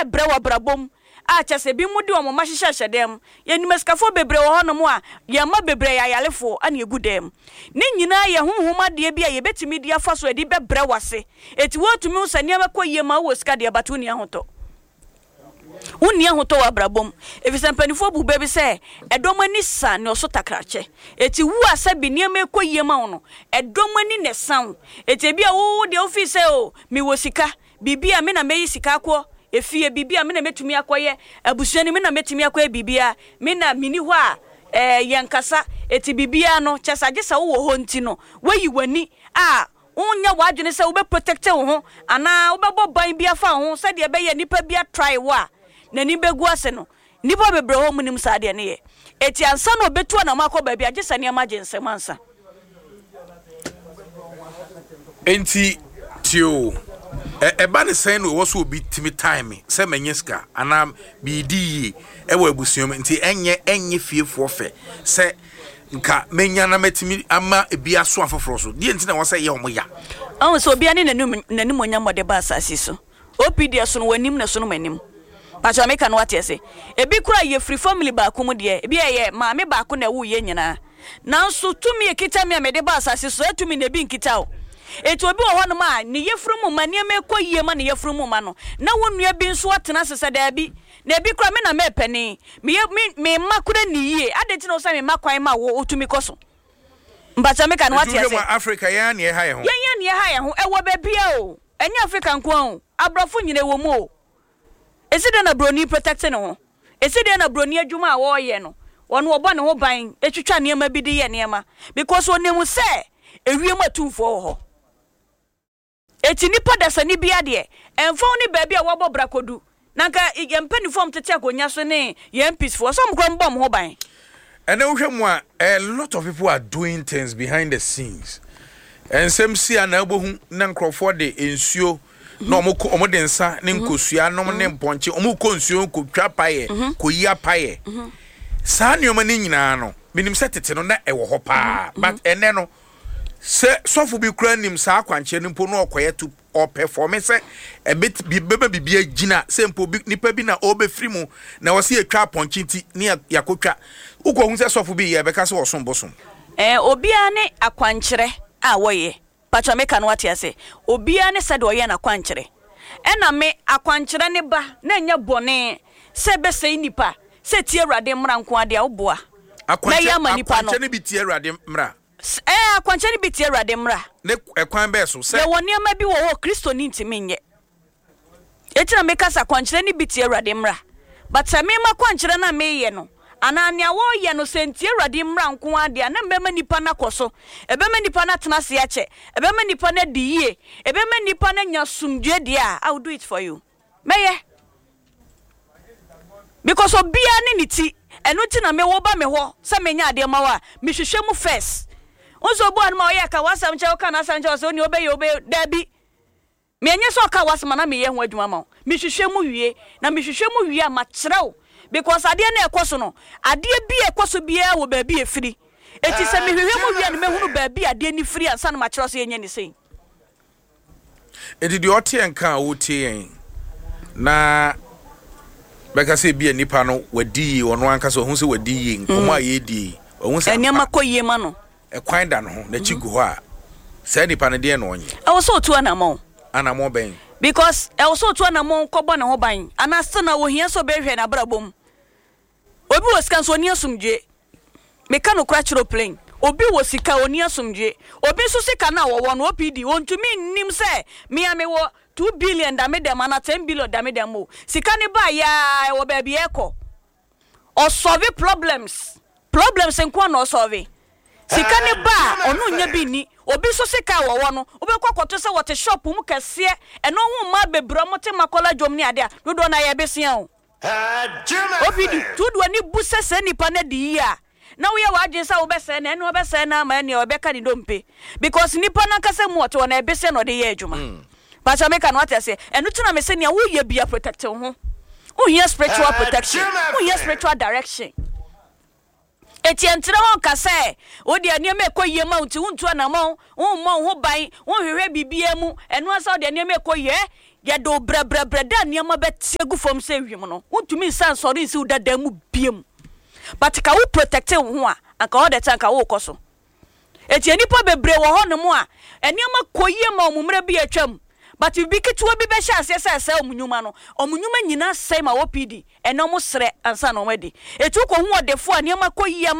brewa brabom a chese bi mu de o mama hihye hyedem ye nimaskafo bebre wo hono mu a ye ma bebre ya yalefo ana egudem ne nyina ye honhoma de bia ye betimi dia faso edi be brewase eti wotumi usani amakoye ma wo ska de bato ni ahoto Uni ahoto wa brabom efise mpanifo bu bebi se edomani sa ne oso takrache eti wu asabi niam ekoye ma wono edomani ne san eti bia wo de office o mi wo sika bibia me na meyi sika akọ efie bibia me na metumi akoye abusuani me na metumi akoye bibia me na mini ho a yankasa eti bibia no chesaje sa wo ho nti no wayi wani a unya wadwene se wo be protect wo ho ana wo be boban bia fa ho se de be ye nipa bia try wa na ni begu ase no nipa bebre ho munim sa de ne ye eti ansa no betu na makọ ba bia agesa ne emergency mansa enti tio eba ne sen no wo so obi timi time se menyeska ana bi di e wo abusuom enti enye fiefo fe se nka menya na metimi ama ebia so afoforo so die enti na wo se ye omo ya an so bia ne nanim onyamode ba asasi so opd so no wanim na so no manim pacha meka no watese ebi kura ye free family ba ko mu de ebi ye maame ba ko na wu ye nyina nanso tumi ekita me amede ba asasi so etumi na bi nkita o etu obi wo hono ma ne yefru mu ma ne me koyie ma ne yefru mu ma no na wonua bi nso atena sese da bi na ebi kura me na me peni me makura ni yie adeti no sa me makwan ma wo otumi koso mbacha meka no watese Africa ya ne ha ye ho ya ne ha ye ho ewo ba bia o enya Africa nko o abrafo nyine wo mu o eside na broni protect ne ho eside na broni adwuma a wo ye no wono obo ne ho ban etwitwa ne ma bi de ye ne ma because onemu se ewiem atumfo ho eti nipa dasani bia de enfo ni baabi a wobo brakodu nanka yempani form tete akonya so ne yempis for some krom bom ho ban and uhwemu a lot of people are doing things behind the scenes and some see an ebohu na nkrofo de ensuo na omo de nsa ne nkosua no ne mponche omo ko nsuo ko twa paye ko yia paye saa nioma ne nyina no minim se tete no na ewo ho pa but ene no se sofu bi kura nim saa kwanche ne mpo no okoye to o performance e bit beba bibia gina se mpo bi nipa bi na obefiri mu na wo se etwa ponche ti ne yakotwa uko hu se sofu bi ye beka se wo som bosom obia ne akwankyere a woye pacha meka no watiase obia ne sede oye na akwankyere ena me akwankyere ne ba na nya bone se be sei nipa se tie Awurade mra nko ade a oboa akwankyere ne bi tie Awurade mra akwankyere bi tie Awurade mra ne ekwan be so se ye woni ama bi wo Kristo ni ntimi nye etina meka sa akwankyere ne bi tie Awurade mra but me ma akwankyere na me ye no anania wo ye no sentie Awurade mra nko ade na mbema nipa na koso ebema nipa na tena se ache ebema nipa na diye ebema nipa na nya sumdwe dia I will do it for you meye because obia ne niti eno ti na me wo ba me ho se menya ade ma wa me hwehwe mu first onzo bo an ma oye ka wasam che o ka na san che o so ni obe dabi me enye so ka wasam na me ye ho adwuma ma me hwehwe mu wie na me hwehwe mu wie ma kyerɛw because ade na ekoso no ade bi ekoso bia wo ba bi efiri eti se me hwehwe mu wie na me hunu ba bi ade ni firi ansa na ma kyerɛw so yenye ni sei edi de ote enka wo tie na beka se bia nipa no wadi ono anka so hu se wadi nkomo aye di ohun se enema koyie ma no ekwan da no ho na chigu ho a se nipa ne de na onye e wo so otu anamo ben because e wo so otu anamo kobo na ho ban anasta na wo hia so be hwe na brabom obi wo sika so oni asumdwe meka no kra chiro plane obi wo sika oni asumdwe obi so sika na wo no opd wontumi nnim se me wo 2 billion da me dem na 10 billion da me dem mo sika ne ba ya wo ba bi eko o solve problems nko na o solve sika ne ba onu nya bi ni obi so sika wo no obekwa kwato se wote shop mu kase eno hu ma bebra mote makola dwom ni ade a dodo na ya besia o obi di tudu ani busa se nipa na di ya na wo ya waje sa wo bese na eno bese na ma ne obeka ni dompe because nipa na kase mu wote na ebese no de ye adwuma pacha meka no atese eno tuna me se ne wo ye bia protect ho wo here spiritual protection wo here spiritual direction etientre won kase wo de ane me koye ma unti untu anamo won mo ho ban won hwehwe bibia mu eno asa de ane me koye ya do bra da niam betie gu fom se wiem no untumi san sori si udada mu biem but ka wo protect wo ho a anka all the time ka wo koso eti enipa bebre wo ho no mu a eniam koyie ma omumre bi atwam but bi ketuwa bi be hya ase omunyuma no omunyuma nyina sai ma wo pd eno mo sre ansa no wadi etu ko ho odefo eniam koyie